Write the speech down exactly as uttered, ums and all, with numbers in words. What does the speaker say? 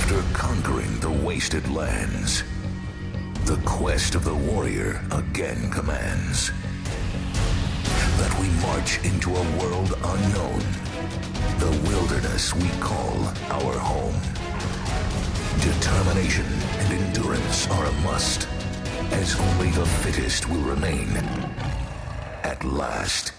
After conquering the wasted lands, the quest of the warrior again commands that we march into a world unknown, the wilderness we call our home. Determination and endurance are a must, as only the fittest will remain. At last.